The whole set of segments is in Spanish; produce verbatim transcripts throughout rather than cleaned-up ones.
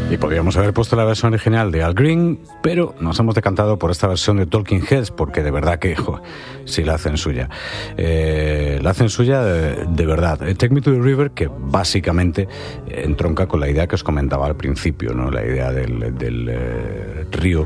Y podríamos haber puesto la versión original de Al Green, pero nos hemos decantado por esta versión de Talking Heads, porque de verdad que, jo, sí la hacen suya. Eh, la hacen suya de, de verdad. Take Me to the River, que básicamente entronca con la idea que os comentaba al principio, ¿no? La idea del, del eh, río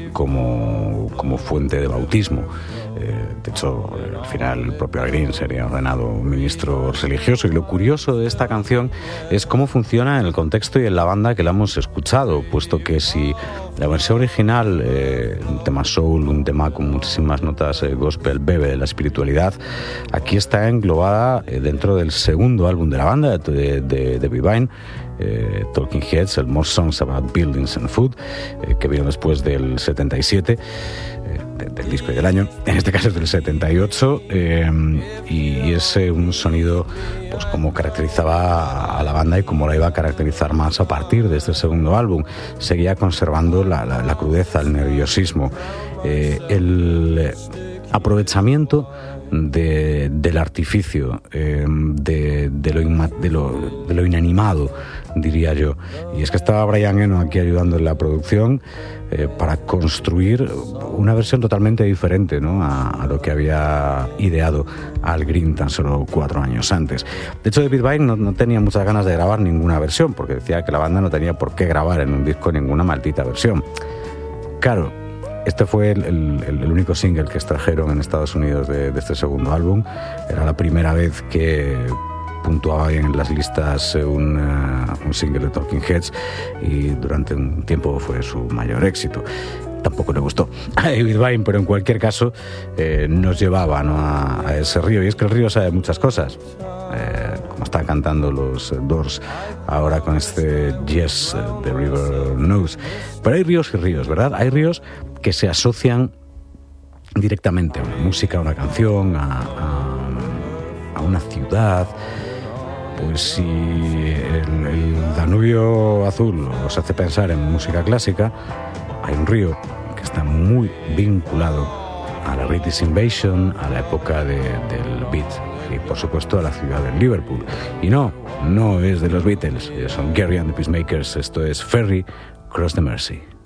como, como fuente de bautismo. Eh, de hecho, al final el propio Al Green sería ordenado ministro religioso, y lo curioso de esta canción es cómo funciona en el contexto y en la banda que la hemos escuchado, puesto que si la versión original, eh, un tema soul, un tema con muchísimas notas eh, gospel, bebe de la espiritualidad, aquí está englobada eh, dentro del segundo álbum de la banda, de, de, de Vivine, eh, Talking Heads, el More Songs About Buildings and Food, eh, que vino después del setenta y siete, eh, de, del disco y del año, en este caso es del setenta y ocho, eh, y es eh, un sonido pues como caracterizaba a la banda y como la iba a caracterizar más a partir de este segundo álbum. Seguía conservando la, la, la crudeza, el nerviosismo, eh, el aprovechamiento de, del artificio, eh, de, de, lo inma, de, lo, de lo inanimado, diría yo. Y es que estaba Brian Eno aquí ayudando en la producción eh, para construir una versión totalmente diferente, ¿no? a, a lo que había ideado Al Green tan solo cuatro años antes. De hecho, David Vine no, no tenía muchas ganas de grabar ninguna versión, porque decía que la banda no tenía por qué grabar en un disco ninguna maldita versión. Claro, este fue el, el, el único single que extrajeron en Estados Unidos de, de este segundo álbum. Era la primera vez que puntuaba en las listas un, uh, un single de Talking Heads, y durante un tiempo fue su mayor éxito. Tampoco le gustó a David Vine, pero en cualquier caso eh, nos llevaba, ¿no? a, a ese río. Y es que el río sabe muchas cosas, eh, como están cantando los Doors ahora con este Yes, The River Knows. Pero hay ríos y ríos, ¿verdad? Hay ríos que se asocian directamente a una música, a una canción, a, a, a una ciudad. Pues si el, el Danubio azul os hace pensar en música clásica, hay un río que está muy vinculado a la British Invasion, a la época de, del beat, y por supuesto a la ciudad de Liverpool. Y no, no es de los Beatles, son Gerry and the Peacemakers. Esto es Ferry Cross the Mersey.